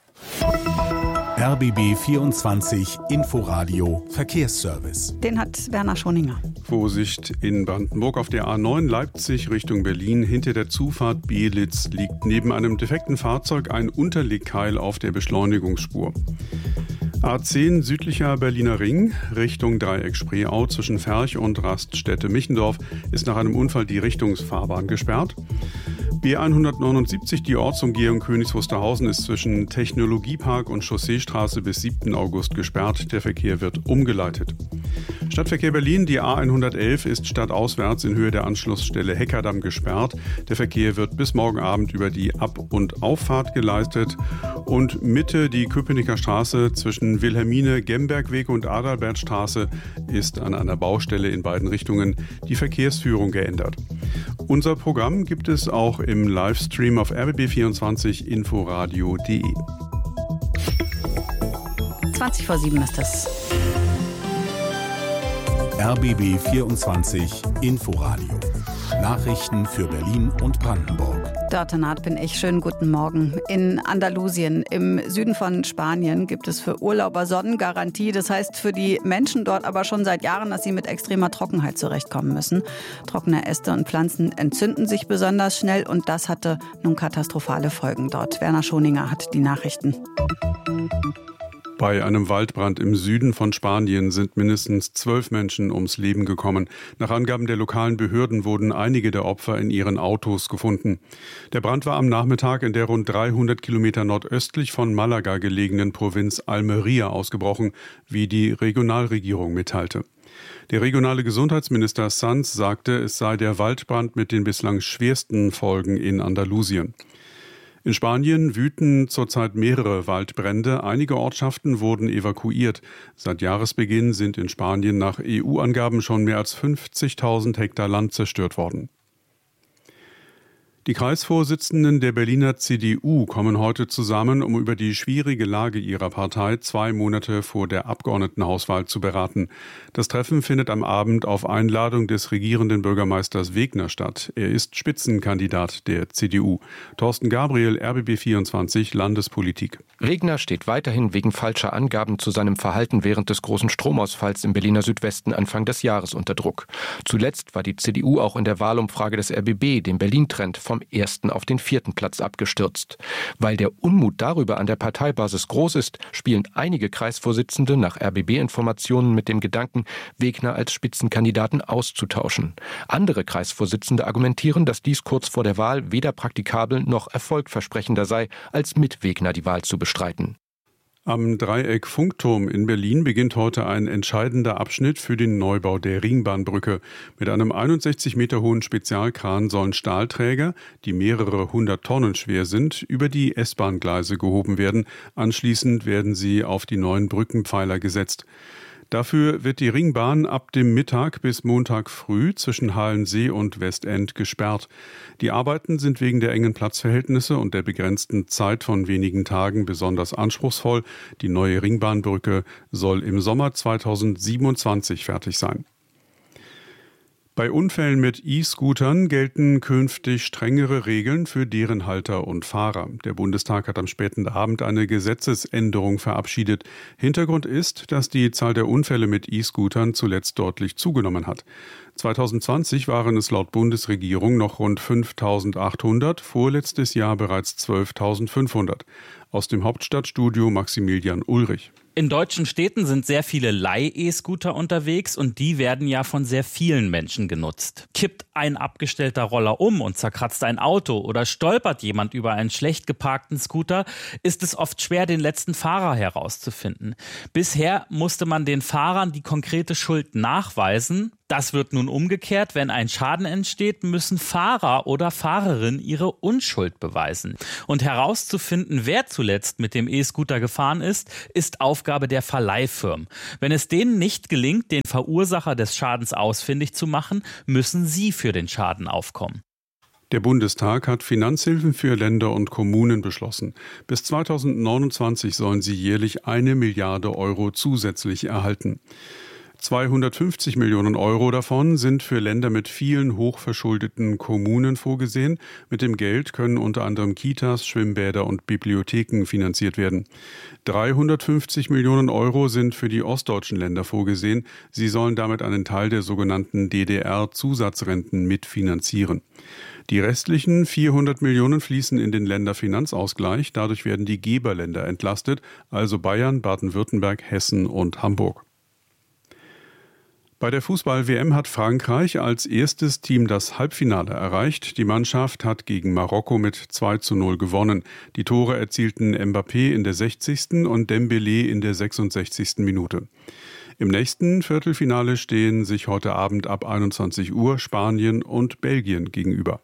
Speaker 6: RBB 24 Inforadio Verkehrsservice.
Speaker 5: Den hat Werner Schoninger.
Speaker 3: Vorsicht in Brandenburg auf der A9 Leipzig Richtung Berlin. Hinter der Zufahrt Belitz liegt neben einem defekten Fahrzeug ein Unterlegkeil auf der Beschleunigungsspur. A10 südlicher Berliner Ring Richtung Dreieck Spreeau zwischen Ferch und Raststätte Michendorf ist nach einem Unfall die Richtungsfahrbahn gesperrt. B179, die Ortsumgehung Königs Wusterhausen, ist zwischen Technologiepark und Chausseestraße bis 7. August gesperrt. Der Verkehr wird umgeleitet. Stadtverkehr Berlin, die A111 ist stadtauswärts in Höhe der Anschlussstelle Heckerdamm gesperrt. Der Verkehr wird bis morgen Abend über die Ab- und Auffahrt geleistet. Und Mitte die Köpenicker Straße zwischen Wilhelmine, Gembergweg und Adalbertstraße ist an einer Baustelle in beiden Richtungen die Verkehrsführung geändert. Unser Programm gibt es auch im Livestream auf rbb24inforadio.de.
Speaker 5: 6:20 ist es.
Speaker 6: RBB 24 Inforadio. Nachrichten für Berlin und Brandenburg.
Speaker 5: Dörte Naht bin ich. Schönen guten Morgen. In Andalusien, im Süden von Spanien, gibt es für Urlauber Sonnengarantie. Das heißt für die Menschen dort aber schon seit Jahren, dass sie mit extremer Trockenheit zurechtkommen müssen. Trockene Äste und Pflanzen entzünden sich besonders schnell, und das hatte nun katastrophale Folgen dort. Werner Schoninger hat die Nachrichten.
Speaker 3: Bei einem Waldbrand im Süden von Spanien sind mindestens 12 Menschen ums Leben gekommen. Nach Angaben der lokalen Behörden wurden einige der Opfer in ihren Autos gefunden. Der Brand war am Nachmittag in der rund 300 Kilometer nordöstlich von Malaga gelegenen Provinz Almería ausgebrochen, wie die Regionalregierung mitteilte. Der regionale Gesundheitsminister Sanz sagte, es sei der Waldbrand mit den bislang schwersten Folgen in Andalusien. In Spanien wüten zurzeit mehrere Waldbrände. Einige Ortschaften wurden evakuiert. Seit Jahresbeginn sind in Spanien nach EU-Angaben schon mehr als 50.000 Hektar Land zerstört worden. Die Kreisvorsitzenden der Berliner CDU kommen heute zusammen, um über die schwierige Lage ihrer Partei 2 Monate vor der Abgeordnetenhauswahl zu beraten. Das Treffen findet am Abend auf Einladung des regierenden Bürgermeisters Wegner statt. Er ist Spitzenkandidat der CDU. Thorsten Gabriel, RBB24 Landespolitik.
Speaker 7: Wegner steht weiterhin wegen falscher Angaben zu seinem Verhalten während des großen Stromausfalls im Berliner Südwesten Anfang des Jahres unter Druck. Zuletzt war die CDU auch in der Wahlumfrage des RBB, dem Berlin-Trend, vom 1. auf den 4. Platz abgestürzt. Weil der Unmut darüber an der Parteibasis groß ist, spielen einige Kreisvorsitzende nach RBB-Informationen mit dem Gedanken, Wegner als Spitzenkandidaten auszutauschen. Andere Kreisvorsitzende argumentieren, dass dies kurz vor der Wahl weder praktikabel noch erfolgversprechender sei, als mit Wegner die Wahl zu bestreiten.
Speaker 3: Am Dreieck Funkturm in Berlin beginnt heute ein entscheidender Abschnitt für den Neubau der Ringbahnbrücke. Mit einem 61 Meter hohen Spezialkran sollen Stahlträger, die mehrere 100 Tonnen schwer sind, über die S-Bahn-Gleise gehoben werden. Anschließend werden sie auf die neuen Brückenpfeiler gesetzt. Dafür wird die Ringbahn ab dem Mittag bis Montag früh zwischen Halensee und Westend gesperrt. Die Arbeiten sind wegen der engen Platzverhältnisse und der begrenzten Zeit von wenigen Tagen besonders anspruchsvoll. Die neue Ringbahnbrücke soll im Sommer 2027 fertig sein. Bei Unfällen mit E-Scootern gelten künftig strengere Regeln für deren Halter und Fahrer. Der Bundestag hat am späten Abend eine Gesetzesänderung verabschiedet. Hintergrund ist, dass die Zahl der Unfälle mit E-Scootern zuletzt deutlich zugenommen hat. 2020 waren es laut Bundesregierung noch rund 5.800, vorletztes Jahr bereits 12.500. Aus dem Hauptstadtstudio Maximilian Ulrich.
Speaker 8: In deutschen Städten sind sehr viele Leih-E-Scooter unterwegs und die werden ja von sehr vielen Menschen genutzt. Kippt ein abgestellter Roller um und zerkratzt ein Auto oder stolpert jemand über einen schlecht geparkten Scooter, ist es oft schwer, den letzten Fahrer herauszufinden. Bisher musste man den Fahrern die konkrete Schuld nachweisen. Das wird nun umgekehrt. Wenn ein Schaden entsteht, müssen Fahrer oder Fahrerin ihre Unschuld beweisen. Und herauszufinden, wer zuletzt mit dem E-Scooter gefahren ist Aufgabe der Verleihfirmen. Wenn es denen nicht gelingt, den Verursacher des Schadens ausfindig zu machen, müssen sie für den Schaden aufkommen.
Speaker 3: Der Bundestag hat Finanzhilfen für Länder und Kommunen beschlossen. Bis 2029 sollen sie jährlich 1 Milliarde Euro zusätzlich erhalten. 250 Millionen Euro davon sind für Länder mit vielen hochverschuldeten Kommunen vorgesehen. Mit dem Geld können unter anderem Kitas, Schwimmbäder und Bibliotheken finanziert werden. 350 Millionen Euro sind für die ostdeutschen Länder vorgesehen. Sie sollen damit einen Teil der sogenannten DDR-Zusatzrenten mitfinanzieren. Die restlichen 400 Millionen fließen in den Länderfinanzausgleich. Dadurch werden die Geberländer entlastet, also Bayern, Baden-Württemberg, Hessen und Hamburg. Bei der Fußball-WM hat Frankreich als erstes Team das Halbfinale erreicht. Die Mannschaft hat gegen Marokko mit 2:0 gewonnen. Die Tore erzielten Mbappé in der 60. und Dembélé in der 66. Minute. Im nächsten Viertelfinale stehen sich heute Abend ab 21 Uhr Spanien und Belgien gegenüber.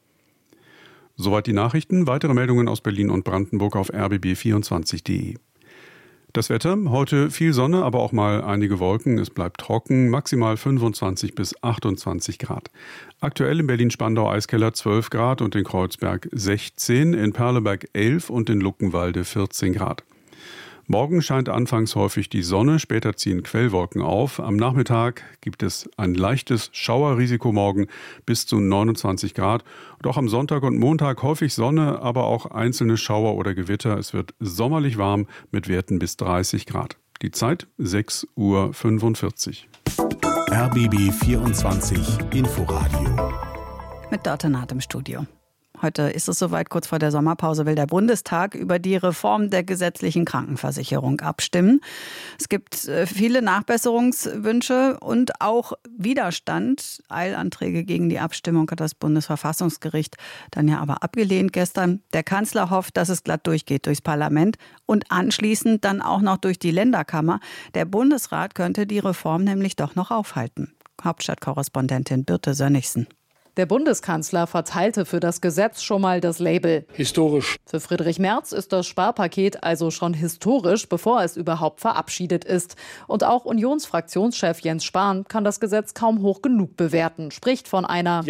Speaker 3: Soweit die Nachrichten. Weitere Meldungen aus Berlin und Brandenburg auf rbb24.de. Das Wetter, heute viel Sonne, aber auch mal einige Wolken. Es bleibt trocken, maximal 25 bis 28 Grad. Aktuell in Berlin-Spandau-Eiskeller 12 Grad und in Kreuzberg 16, in Perleberg 11 und in Luckenwalde 14 Grad. Morgen scheint anfangs häufig die Sonne, später ziehen Quellwolken auf. Am Nachmittag gibt es ein leichtes Schauerrisiko morgen bis zu 29 Grad. Und auch am Sonntag und Montag häufig Sonne, aber auch einzelne Schauer oder Gewitter. Es wird sommerlich warm mit Werten bis 30 Grad. Die Zeit 6:45 Uhr.
Speaker 6: RBB 24 Inforadio.
Speaker 5: Mit Dörte Naht im Studio. Heute ist es soweit, kurz vor der Sommerpause will der Bundestag über die Reform der gesetzlichen Krankenversicherung abstimmen. Es gibt viele Nachbesserungswünsche und auch Widerstand. Eilanträge gegen die Abstimmung hat das Bundesverfassungsgericht dann ja aber abgelehnt gestern. Der Kanzler hofft, dass es glatt durchgeht durchs Parlament und anschließend dann auch noch durch die Länderkammer. Der Bundesrat könnte die Reform nämlich doch noch aufhalten. Hauptstadtkorrespondentin Birte Sönnigsen.
Speaker 10: Der Bundeskanzler verteilte für das Gesetz schon mal das Label
Speaker 17: historisch.
Speaker 10: Für Friedrich Merz ist das Sparpaket also schon historisch, bevor es überhaupt verabschiedet ist. Und auch Unionsfraktionschef Jens Spahn kann das Gesetz kaum hoch genug bewerten, spricht von einer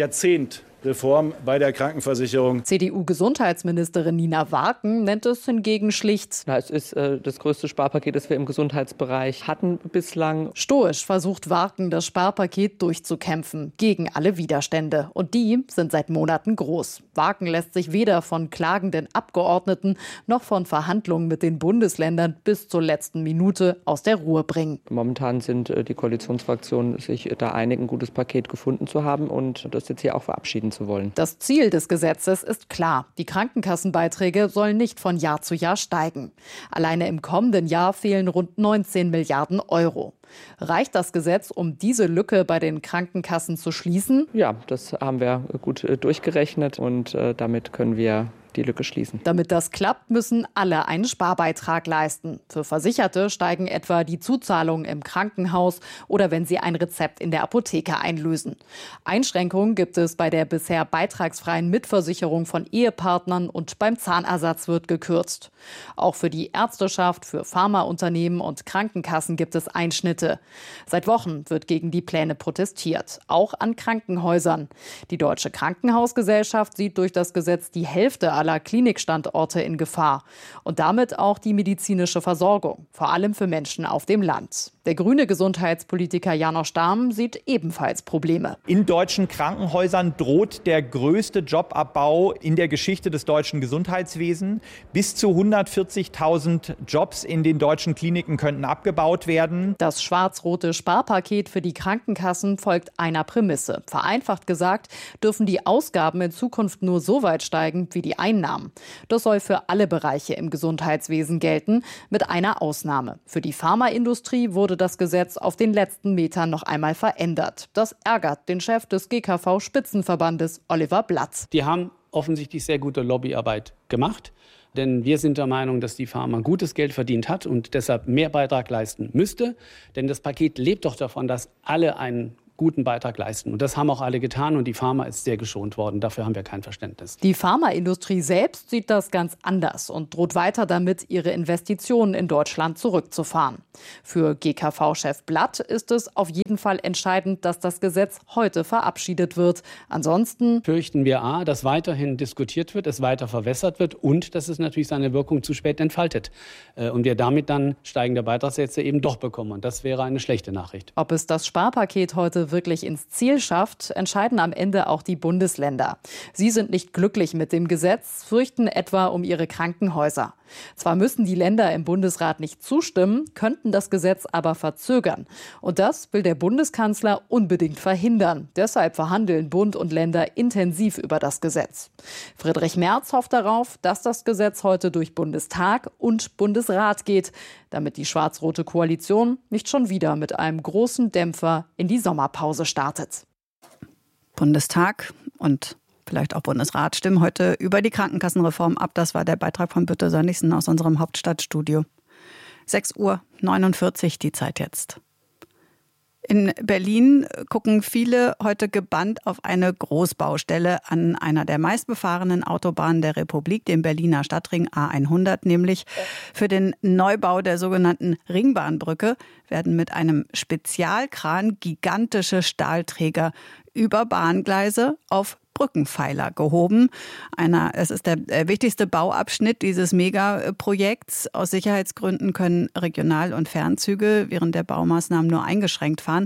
Speaker 11: Reform bei der Krankenversicherung.
Speaker 10: CDU-Gesundheitsministerin Nina Warken nennt es hingegen schlicht.
Speaker 13: Es ist das größte Sparpaket, das wir im Gesundheitsbereich hatten bislang.
Speaker 10: Stoisch versucht Warken, das Sparpaket durchzukämpfen, gegen alle Widerstände. Und die sind seit Monaten groß. Warken lässt sich weder von klagenden Abgeordneten noch von Verhandlungen mit den Bundesländern bis zur letzten Minute aus der Ruhe bringen.
Speaker 13: Momentan sind die Koalitionsfraktionen sich da einig, ein gutes Paket gefunden zu haben und das jetzt hier auch verabschieden zu wollen.
Speaker 10: Das Ziel des Gesetzes ist klar. Die Krankenkassenbeiträge sollen nicht von Jahr zu Jahr steigen. Alleine im kommenden Jahr fehlen rund 19 Milliarden Euro. Reicht das Gesetz, um diese Lücke bei den Krankenkassen zu schließen?
Speaker 13: Ja, das haben wir gut durchgerechnet und damit können wir die Lücke schließen.
Speaker 10: Damit das klappt, müssen alle einen Sparbeitrag leisten. Für Versicherte steigen etwa die Zuzahlungen im Krankenhaus oder wenn sie ein Rezept in der Apotheke einlösen. Einschränkungen gibt es bei der bisher beitragsfreien Mitversicherung von Ehepartnern und beim Zahnersatz wird gekürzt. Auch für die Ärzteschaft, für Pharmaunternehmen und Krankenkassen gibt es Einschnitte. Seit Wochen wird gegen die Pläne protestiert, auch an Krankenhäusern. Die Deutsche Krankenhausgesellschaft sieht durch das Gesetz die Hälfte aller Klinikstandorte in Gefahr und damit auch die medizinische Versorgung, vor allem für Menschen auf dem Land. Der grüne Gesundheitspolitiker Janosch Dahm sieht ebenfalls Probleme.
Speaker 12: In deutschen Krankenhäusern droht der größte Jobabbau in der Geschichte des deutschen Gesundheitswesens. Bis zu 140.000 Jobs in den deutschen Kliniken könnten abgebaut werden.
Speaker 10: Das schwarz-rote Sparpaket für die Krankenkassen folgt einer Prämisse. Vereinfacht gesagt, dürfen die Ausgaben in Zukunft nur so weit steigen wie die Einnahmen. Das soll für alle Bereiche im Gesundheitswesen gelten, mit einer Ausnahme. Für die Pharmaindustrie wurde das Gesetz auf den letzten Metern noch einmal verändert. Das ärgert den Chef des GKV-Spitzenverbandes, Oliver Blatz.
Speaker 14: Die haben offensichtlich sehr gute Lobbyarbeit gemacht. Denn wir sind der Meinung, dass die Pharma gutes Geld verdient hat und deshalb mehr Beitrag leisten müsste. Denn das Paket lebt doch davon, dass alle einen guten Beitrag leisten. Und das haben auch alle getan und die Pharma ist sehr geschont worden. Dafür haben wir kein Verständnis.
Speaker 10: Die Pharmaindustrie selbst sieht das ganz anders und droht weiter damit, ihre Investitionen in Deutschland zurückzufahren. Für GKV-Chef Blatt ist es auf jeden Fall entscheidend, dass das Gesetz heute verabschiedet wird. Ansonsten
Speaker 14: fürchten wir dass weiterhin diskutiert wird, es weiter verwässert wird und dass es natürlich seine Wirkung zu spät entfaltet. Und wir damit dann steigende Beitragssätze eben doch bekommen. Und das wäre eine schlechte Nachricht.
Speaker 10: Ob es das Sparpaket heute wirklich ins Ziel schafft, entscheiden am Ende auch die Bundesländer. Sie sind nicht glücklich mit dem Gesetz, fürchten etwa um ihre Krankenhäuser. Zwar müssen die Länder im Bundesrat nicht zustimmen, könnten das Gesetz aber verzögern. Und das will der Bundeskanzler unbedingt verhindern. Deshalb verhandeln Bund und Länder intensiv über das Gesetz. Friedrich Merz hofft darauf, dass das Gesetz heute durch Bundestag und Bundesrat geht, damit die schwarz-rote Koalition nicht schon wieder mit einem großen Dämpfer in die Sommerpause startet.
Speaker 5: Bundestag und vielleicht auch Bundesrat stimmen heute über die Krankenkassenreform ab. Das war der Beitrag von Birte Sönnigsen aus unserem Hauptstadtstudio. 6:49 Uhr, die Zeit jetzt. In Berlin gucken viele heute gebannt auf eine Großbaustelle an einer der meistbefahrenen Autobahnen der Republik, dem Berliner Stadtring A100, nämlich für den Neubau der sogenannten Ringbahnbrücke werden mit einem Spezialkran gigantische Stahlträger über Bahngleise auf Brückenpfeiler gehoben. Es ist der wichtigste Bauabschnitt dieses Megaprojekts. Aus Sicherheitsgründen können Regional- und Fernzüge während der Baumaßnahmen nur eingeschränkt fahren.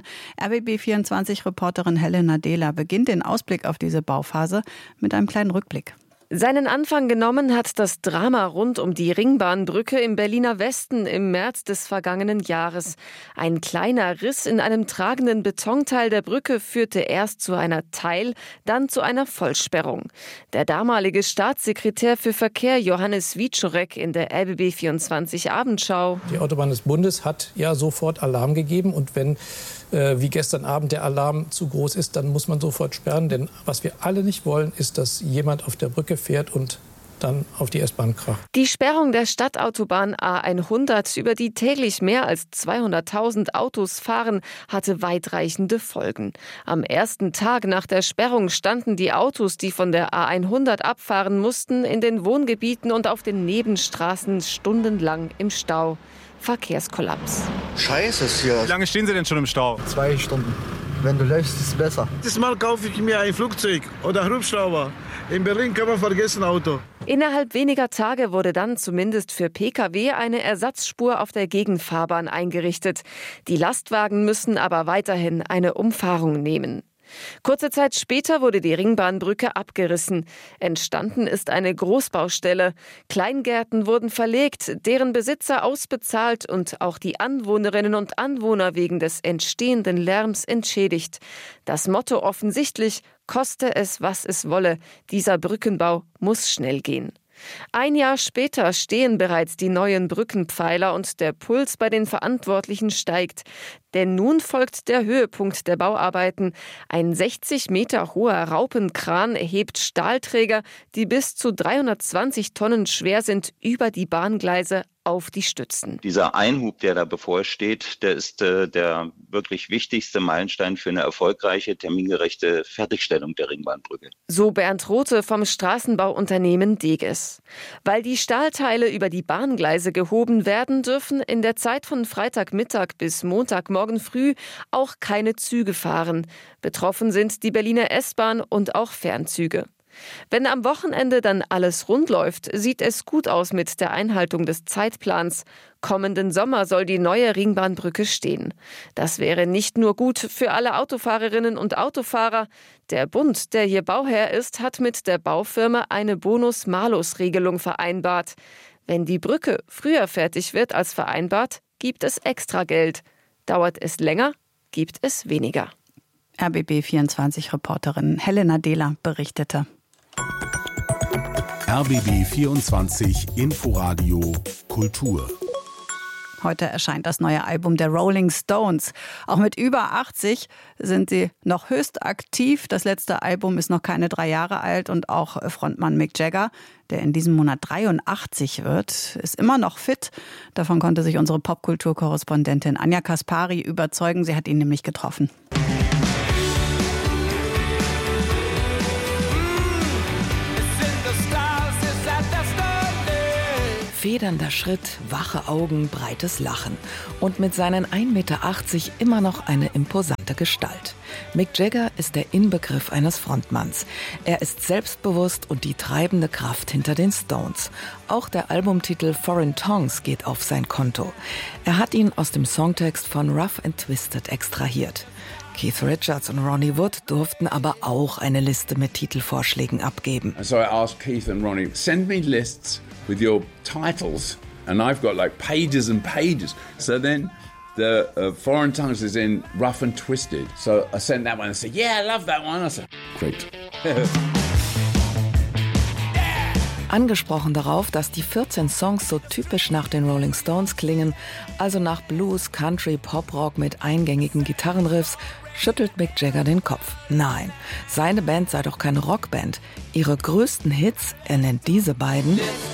Speaker 5: RBB24-Reporterin Helena Dehler beginnt den Ausblick auf diese Bauphase mit einem kleinen Rückblick.
Speaker 15: Seinen Anfang genommen hat das Drama rund um die Ringbahnbrücke im Berliner Westen im März des vergangenen Jahres. Ein kleiner Riss in einem tragenden Betonteil der Brücke führte erst zu einer Teil-, dann zu einer Vollsperrung. Der damalige Staatssekretär für Verkehr Johannes Wieczorek in der RBB24 Abendschau:
Speaker 16: Die Autobahn des Bundes hat ja sofort Alarm gegeben und wenn wie gestern Abend der Alarm zu groß ist, dann muss man sofort sperren. Denn was wir alle nicht wollen, ist, dass jemand auf der Brücke fährt und dann auf die S-Bahn kracht.
Speaker 15: Die Sperrung der Stadtautobahn A100, über die täglich mehr als 200.000 Autos fahren, hatte weitreichende Folgen. Am ersten Tag nach der Sperrung standen die Autos, die von der A100 abfahren mussten, in den Wohngebieten und auf den Nebenstraßen stundenlang im Stau. Verkehrskollaps.
Speaker 18: Scheiße ist hier.
Speaker 21: Wie lange stehen Sie denn schon im Stau?
Speaker 18: 2 Stunden. Wenn du läufst, ist es besser. Dieses Mal kaufe ich mir ein Flugzeug oder Hubschrauber. In Berlin kann man vergessen Auto.
Speaker 15: Innerhalb weniger Tage wurde dann zumindest für Pkw eine Ersatzspur auf der Gegenfahrbahn eingerichtet. Die Lastwagen müssen aber weiterhin eine Umfahrung nehmen. Kurze Zeit später wurde die Ringbahnbrücke abgerissen. Entstanden ist eine Großbaustelle. Kleingärten wurden verlegt, deren Besitzer ausbezahlt und auch die Anwohnerinnen und Anwohner wegen des entstehenden Lärms entschädigt. Das Motto offensichtlich: koste es, was es wolle. Dieser Brückenbau muss schnell gehen. Ein Jahr später stehen bereits die neuen Brückenpfeiler und der Puls bei den Verantwortlichen steigt. Denn nun folgt der Höhepunkt der Bauarbeiten. Ein 60 Meter hoher Raupenkran hebt Stahlträger, die bis zu 320 Tonnen schwer sind, über die Bahngleise auf die Stützen.
Speaker 27: Dieser Einhub, der da bevorsteht, der ist der wirklich wichtigste Meilenstein für eine erfolgreiche, termingerechte Fertigstellung der Ringbahnbrücke.
Speaker 15: So Bernd Rothe vom Straßenbauunternehmen Deges. Weil die Stahlteile über die Bahngleise gehoben werden, dürfen in der Zeit von Freitagmittag bis Montagmorgen früh auch keine Züge fahren. Betroffen sind die Berliner S-Bahn und auch Fernzüge. Wenn am Wochenende dann alles rund läuft, sieht es gut aus mit der Einhaltung des Zeitplans. Kommenden Sommer soll die neue Ringbahnbrücke stehen. Das wäre nicht nur gut für alle Autofahrerinnen und Autofahrer. Der Bund, der hier Bauherr ist, hat mit der Baufirma eine Bonus-Malus-Regelung vereinbart. Wenn die Brücke früher fertig wird als vereinbart, gibt es extra Geld. Dauert es länger, gibt es weniger.
Speaker 5: RBB24-Reporterin Helena Dehler berichtete.
Speaker 6: RBB24 Inforadio Kultur.
Speaker 5: Heute erscheint das neue Album der Rolling Stones. Auch mit über 80 sind sie noch höchst aktiv. Das letzte Album ist noch keine 3 Jahre alt und auch Frontmann Mick Jagger, der in diesem Monat 83 wird, ist immer noch fit. Davon konnte sich unsere Popkulturkorrespondentin Anja Kaspari überzeugen. Sie hat ihn nämlich getroffen.
Speaker 4: Federnder Schritt, wache Augen, breites Lachen. Und mit seinen 1,80 Meter immer noch eine imposante Gestalt. Mick Jagger ist der Inbegriff eines Frontmanns. Er ist selbstbewusst und die treibende Kraft hinter den Stones. Auch der Albumtitel Foreign Tongues geht auf sein Konto. Er hat ihn aus dem Songtext von Rough and Twisted extrahiert. Keith Richards und Ronnie Wood durften aber auch eine Liste mit Titelvorschlägen abgeben.
Speaker 19: So I asked Keith and Ronnie, send me lists with your titles, and I've got like pages and pages. So then the Foreign Tongues is in Rough and Twisted. So I sent that one and said, yeah, I love that one. I said, great.
Speaker 4: Angesprochen darauf, dass die 14 Songs so typisch nach den Rolling Stones klingen, also nach Blues, Country, Pop-Rock mit eingängigen Gitarrenriffs, schüttelt Mick Jagger den Kopf. Nein, seine Band sei doch keine Rockband. Ihre größten Hits, er nennt diese beiden,